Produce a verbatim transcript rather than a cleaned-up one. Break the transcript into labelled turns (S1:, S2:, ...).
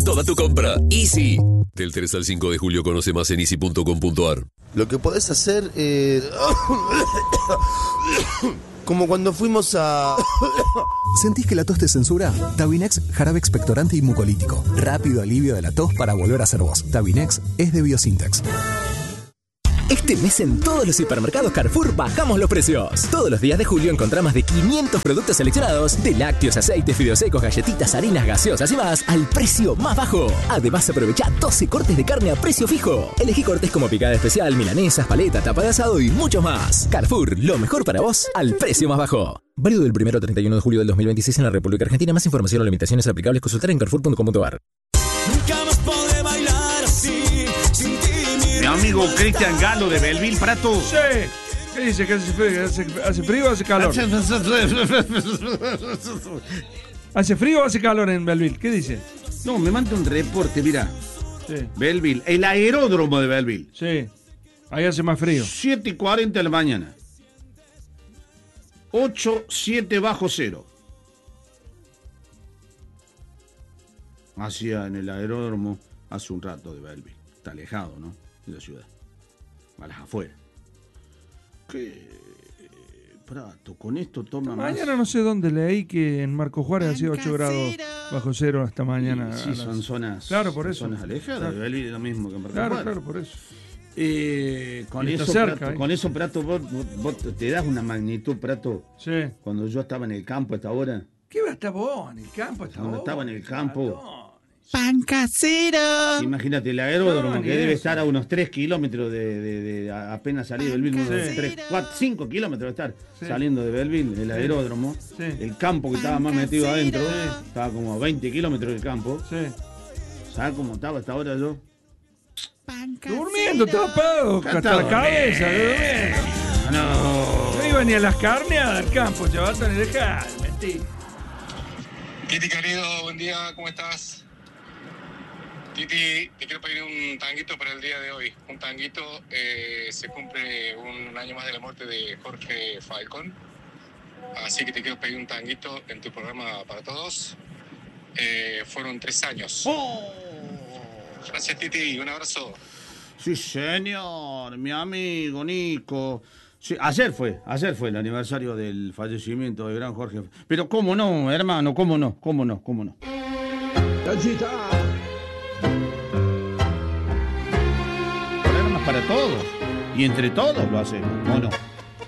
S1: toda tu compra. Easy. Del tres al cinco de julio conoce más en easy punto com punto ar.
S2: Lo que podés hacer eh... como cuando fuimos a...
S3: ¿Sentís que la tos te censura? Tabinex, jarabe expectorante y mucolítico. Rápido alivio de la tos para volver a ser vos. Tabinex es de Biosintex.
S4: Este mes en todos los hipermercados Carrefour bajamos los precios. Todos los días de julio encontrá más de quinientos productos seleccionados de lácteos, aceites, fideos secos, galletitas, harinas, gaseosas y más al precio más bajo. Además aprovechá doce cortes de carne a precio fijo. Elegí cortes como picada especial, milanesas, paleta, tapa de asado y muchos más. Carrefour, lo mejor para vos al precio más bajo. Válido del primero al treinta y uno de julio del dos mil veintiséis en la República Argentina. Más información o limitaciones aplicables consultar en carrefour punto com punto ar.
S5: Nunca más podré bailar así, sin ti.
S6: Mi amigo Cristian Galo de Belleville, Prato.
S7: Sí. ¿Qué dice? ¿Que hace frío? ¿Hace, hace frío o hace calor? ¿Hace frío o hace calor en Belleville? ¿Qué dice?
S6: No, me manda un reporte, mira.
S7: Sí.
S6: Belleville, el aeródromo de Belleville.
S7: Sí. Ahí hace más frío.
S6: siete y cuarenta de la mañana. ocho, siete bajo cero. Hacía en el aeródromo hace un rato de Belleville. Está alejado, ¿no? De la ciudad. A las afueras. ¿Qué? Prato, con esto toma más.
S7: Mañana no sé dónde leí que en Marco Juárez hacía ocho grados bajo cero hasta mañana.
S6: Sí, son zonas,
S7: claro, por eso.
S6: zonas alejadas.
S7: Claro.
S6: De Belleville es lo mismo que en Marco
S7: Claro,
S6: Juárez.
S7: claro, por eso.
S6: Eh, con, eso,
S7: cerca,
S6: Prato,
S7: ¿eh?
S6: con eso, Prato, vos, vos, vos te das una magnitud, Prato.
S7: Sí.
S6: Cuando yo estaba en el campo a esta hora.
S7: ¿Qué va a estar vos en el campo? Hasta
S6: Cuando
S7: vos,
S6: estaba en el campo.
S7: Matón.
S5: Pan casero.
S6: Imagínate el aeródromo
S7: No,
S6: que
S7: ni
S6: debe
S7: eso.
S6: estar a unos tres kilómetros de, de, de a- apenas salir de Belleville, unos
S7: Sí.
S6: tres, cuatro, cinco kilómetros de estar
S7: Sí.
S6: saliendo de Belleville, el aeródromo.
S7: Sí.
S6: El campo que estaba más metido adentro,
S7: Sí.
S6: estaba como a veinte kilómetros del campo.
S7: Sí.
S6: ¿Sabes cómo estaba hasta ahora yo?
S7: Durmiendo, tapado, hasta
S6: Cantado.
S7: la cabeza, durmiendo.
S6: No.
S7: No iba ni a las carneadas del campo, chaval, ni dejar, mentí.
S8: Titi querido, buen día, ¿cómo estás? Titi, te quiero pedir un tanguito para el día de hoy. Un tanguito, eh, se cumple un año más de la muerte de Jorge Falcón. Así que te quiero pedir un tanguito en tu programa para todos. Eh, fueron tres años. Gracias, Titi, un abrazo.
S6: Sí, señor, mi amigo Nico. Sí, ayer fue, ayer fue el aniversario del fallecimiento del gran Jorge. Pero cómo no, hermano, cómo no, cómo no, cómo no. Problemas para todos. Y entre todos lo hacemos, ¿o no?